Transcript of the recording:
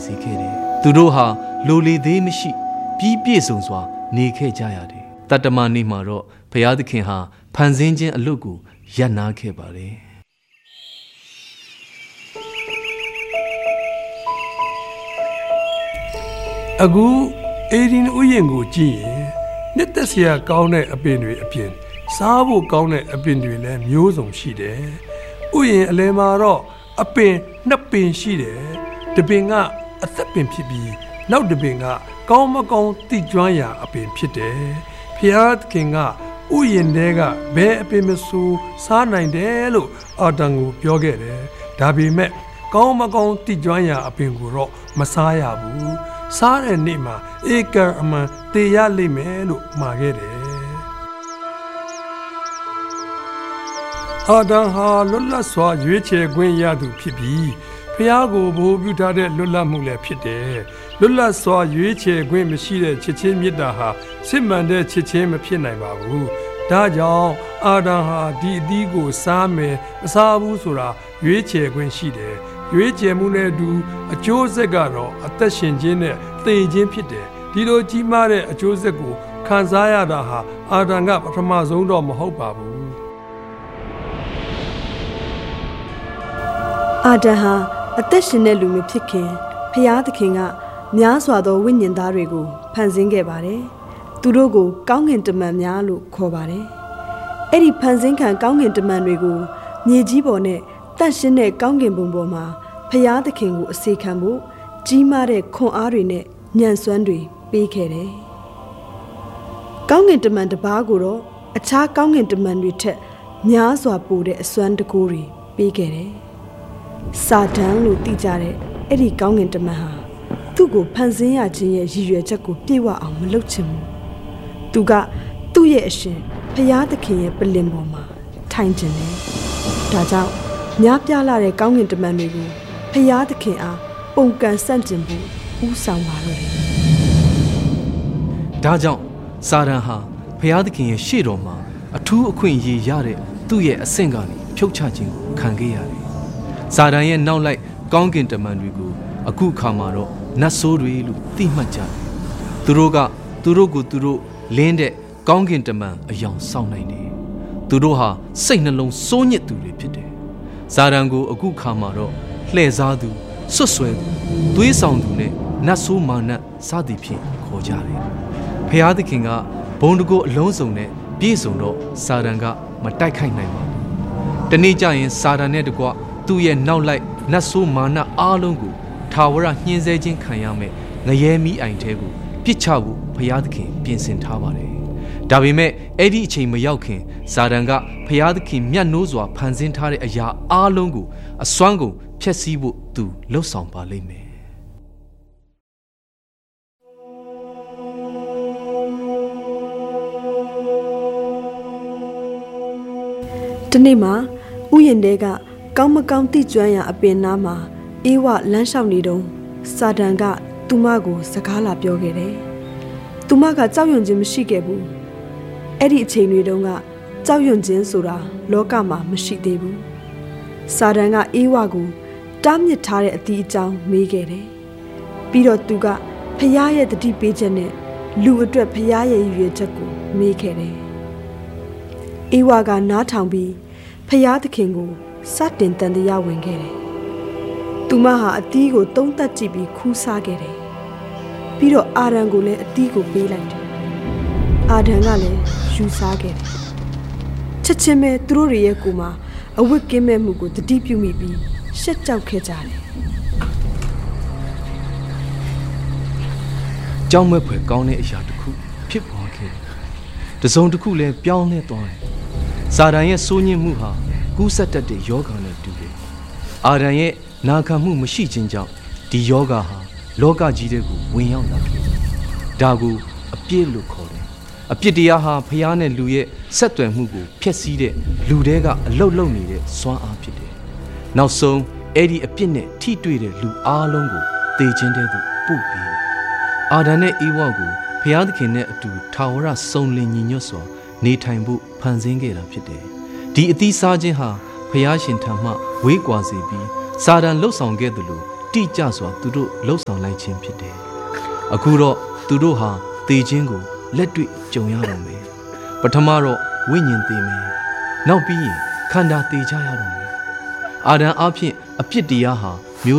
စေခဲ့တယ်သူတို့ဟာလိုလေသေးမရှိပြီးပြည့်စုံစွာနေခဲ့ကြရတယ်တတ္တမနေ့မှာတော့ဘုရားသခင်ဟာဖန်ဆင်းခြင်းအလုပ်ကိုရပ်နားခဲ့ပါတယ်အခုအေဒီနဥယျာဉ်ကိုကြည့်ရင်နှစ်သက်စရာကောင်းတဲ့အပင်တွေအပြင်စားဖို့ကောင်းတဲ့အပင်တွေလည်းမျိုးစုံရှိတယ်ဥယျာဉ်အလယ်မှာတော့အပင်နှစ်ပင်ရှိတယ်တစ်ပင်ကအသက်ပင်ဖြစ်ပြီးနောက်တစ်ပင်ကကောင်းမကောင်းသိကျွမ်းရာအပင်ဖြစ်တယ်ဖျားသခင်ကဥယျာဉ်ထဲကဘယ်အပင်မဆိုစားနိုင်တယ်လို့အာဒံကိုပြောခဲ့တယ်ဒါပေမဲ့ကောင်းမကောင်းသိကျွမ်းရာအပင်ကိုတော့မစားရဘူးစားတဲ့နေ့မှာဧကံအမှန်တေရလိမ့်မယ်လို့မှာခဲ့တယ်အာဒံဟာလွတ်လပ်စွာရွေးချယ်ခွင့်ရသူဖြစ်ပြီးဖျားကိုဘိုးပြုထားတဲ့လွတ်လပ်မှုလည်းဖြစ်တယ်လွတ်လပ်စွာရွေးချယ်ခွင့်မရှိတဲ့ချစ်ချင်းမေတ္တာဟာစစ်မှန်တဲ့ချစ်ချင်းမဖြစ်နိုင်ပါဘူးဒါကြောင့်အာဒံဟာဒီအသီးကိုစားမယ်မစားဘူးဆိုတာရွေးချယ်ခွင့်ရှိတယ်ရွေးချယ်မှုနဲ့အတူအကျိုးဆက်ကတော့အသက်ရှင်ခြင်းနဲ့သေခြင်းဖြစ်တယ်ဒီလိုကြီးမားတဲ့အကျိုးဆက်ကိုခံစားရတာဟာအာဒံကပထမဆုံးတော့မဟုတ်ပါဘူးအာဒံဟာအသက်ရှင်တဲ့လူမဖြစ်ခင်ဖျားသခင်ကများစွာသောဝိညာဉ်သားတွေကိုဖန်ဆင်းခဲ့ပါတယ်သူတို့ကိုကောင်းကင်တမန်များလို့ခေါ်ပါတယ်အဲ့ဒီဖန်ဆင်းခံကောင်းကင်တမန်တွေကိုမြေကြီးပေါ်နဲ့တန့်ရှင်းတဲ့ကောင်းကင်ဘုံပေါ်မှာဖျားသခင်ကိုအစေခံဖို့ကြီးမားတဲ့ခွန်အားတွေနဲ့ညံ့စွမ်းတွေပေးခဲ့တယ်။ကောင်းကင်တမန်တစ်ပါးကိုတော့အခြားကောင်းကင်တမန်တွေထက်များစွာပိုတဲ့အစွမ်းတကူတွေပေးခဲ့တယ်။စာတန်လို့သိကြတဲ့အဲ့ဒီကောင်းကင်တမန်ဟာသူ့ကိုဖန်ဆင်းရခြင်းရဲ့ရည်ရွယ်ချက်ကိုပြည့်ဝအောင်မလုပ်ချင်ဘူး။သူကသူ့ရဲ့အရှင်ဖျားသခင်ရဲ့ပလင်ပေါ်မှာထိုင်ခြင်းတယ်။ဒါကြောင့်များပြားလာတဲ့ကောင်းကင်တမန်တွေကိုဖျားသခင်အားပုံကန်ဆန့်ကျင်ဖို့ဦးဆောင်ပါတော့တယ်။ဒါကြောင့်စာတန်ဟာဖျားသခင်ရဲ့ရှေ့တော်မှာအထူးအခွင့်အရေးရတဲ့သူ့ရဲ့အဆင့်ကနေဖြုတ်ချခြင်းကိုခံခဲ့ရတယ်။စာတန်ရဲ့နောက်လိုက်ကောင်းကင်တမန်တွေကိုအခုအခါမှာတော့နတ်ဆိုးတွေလို့သိမှတ်ကြတယ်။သူတို့ကိုသူတို့လင်းတဲ့ကောင်းကင်တမန်အယောင်ဆောင်နိုင်တယ်။သူတို့ဟာစိတ်နှလုံးစိုးညစ်သူတွေဖြစ်တယ်။စာတန်ကိုအခုခါမှာတော့လှည့်စားသူဆွတ်ဆွဲသူသွေးဆောင်သူနဲ့နတ်ဆိုးမာနစသည်ဖြင့်ခေါ်ကြတယ်။ဖျားသခင်ကဘုံတကိုအလုံးစုံနဲ့ပြည့်စုံတော့စာတန်ကမတိုက်ခိုက်နိုင်ပါဘူး။တနေ့ကျရင်စာတန်နဲ့တကွသူ့ရဲ့နောက်လိုက်နတ်ဆိုးမာနအားလုံးကိုထာဝရညှင်းဆဲခြင်းခံရမယ်ငရဲမီးအိုင်ထဲကိုပစ်ချဖို့ဖျားသခင်ပြင်ဆင်ထားပါတယ်။ဒါပေမဲ့အဲ့ဒီအချိန်မရောက်ခင်စာတန်ကဖျားသခင်မြတ်နိုးစွာဖန်ဆင်းထားတဲ့အရာအားလုံးကိုအစွမ်းကုန်ဖျက်ဆီးဖို့သူလှုပ်ဆောင်ပါလိမ့်မယ်။ဒီနေ့မှာဥယျာဉ်တဲကကောင်းမကောင်းသိကျွမ်းရာအပင်နားမှာအေးဝလမ်းလျှောက်နေတုန်းစာတန်ကသူမကိုစကားလာပြောခဲ့တယ်။သူမကကြောက်ရွံ့ခြင်းမရှိခဲ့ဘူး။အဲ့ဒီအချိန်တွေတုန်းကကြောက်ရွံ့ခြင်းဆိုတာလောကမှာမရှိသေးဘူး။စာတန်ကအေးဝကိုတားမြစ်ထားတဲ့အသီးအကြောင်းမေးခဲ့တယ်။ပြီးတော့သူကဖျားရဲ့တတိပေးချက်နဲ့လူအတွက်ဖျားရဲ့ရည်ရွယ်ချက်ကိုမေးခဲ့တယ်။အေးဝကနားထောင်ပြီးဖျားသခင်ကိုစတင်တန်တရားဝင်ခဲ့တယ်။သူမဟာအသီးကိုသုံးသပ်ကြည့်ပြီးခူးစားခဲ့တယ်။ပြီးတော့အာဒံကိုလည်းအသီးကိုပေးလိုက်တယ်။အာဒံကလည်းယူစားခဲ့တယ်။ချက်ချင်းပဲသူတို့ရဲ့ကိုယ်မှာအဝတ်ကင်းမဲ့မှုကိုတတိပြုမိပြီးရှက်ကြောက်ခဲ့ကြတယ်။ကြောက်မဲ့ဖွယ်ကောင်းတဲ့အရာတစ်ခုဖြစ်ပေါ်ခဲ့တယ်။တစုံတစ်ခုလည်းပြောင်းလဲသွားတယ်။စာတန်ရဲ့စိုးညစ်မှုဟာကူးစက်တတ်တဲ့ယောဂနဲ့တူတယ်။အာဒံရဲ့နာခံမှုမရှိခြင်းကြောင့်ဒီယောဂဟာလောကကြီးတဲ့ကိုဝင်ရောက်လာခဲ့တယ်။ဒါကိုအပြစ်လို့ခေါ်တယ်။အပြစ်တရားဟာဖျားနဲ့လူရဲ့ဆက်သွယ်မှုကိုဖျက်ဆီးတဲ့လူတွေကအလုတ်လုံနေတဲ့စွမ်းအားဖြစ်တယ်။နောက်ဆုံးအဲ့ဒီအပြစ်နဲ့ထိတွေ့တဲ့လူအားလုံးကိုသေခြင်းတဲ့သူပို့ပေးတယ်။အာဒံနဲ့ဧဝကိုဖျားသခင်နဲ့အတူထာဝရစုံလင်ညီညွတ်စွာနေထိုင်ဖို့ဖန်ဆင်းခဲ့တာဖြစ်တယ်။ဒီအသီးစားခြင်းဟာဖျားရှင်ထံမှဝေးကွာစေပြီးစာတန်လှုပ်ဆောင်ခဲ့သလိုတတိကျစွာသူတို့လှုပ်ဆောင်လိုက်ခြင်းဖြစ်တယ်အခုတော့သူတို့ဟာသေခြင်းကိုလက်တွေ့ကြုံရတော့မယ်ပထမတော့ဝိညာဉ်သေမယ်နောက်ပြီးရင်ခန္ဓာသေချရတော့မယ်အာဒံအဖြစ်အပြစ်တရားဟာ